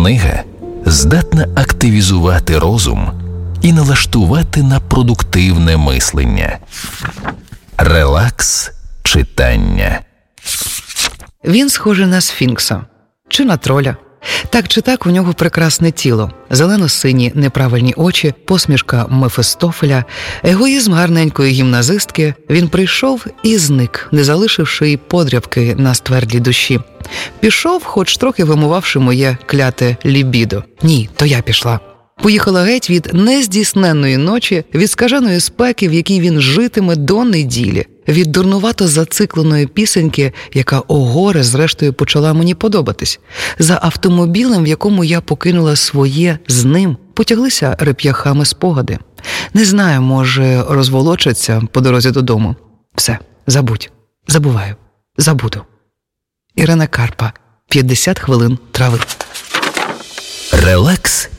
Книга здатна активізувати розум і налаштувати на продуктивне мислення. Релакс читання. Він схожий на сфінкса. Чи на троля. Так чи так у нього прекрасне тіло, зелено-сині неправильні очі, посмішка Мефістофеля, егоїзм гарненької гімназистки. Він прийшов і зник, не залишивши й подрябки на ствердлій душі. Пішов, хоч трохи вимувавши моє кляте лібідо. Ні, то я пішла. Поїхала геть від нездійсненної ночі, від скаженої спеки, в якій він житиме до неділі, від дурнувато зацикленої пісеньки, яка о горе зрештою почала мені подобатись. За автомобілем, в якому я покинула своє з ним, потяглися реп'яхами спогади. Не знаю, може, розволочаться по дорозі додому. Все, забудь, забуваю, забуду. Ірина Карпа, 50 хвилин трави. Релакс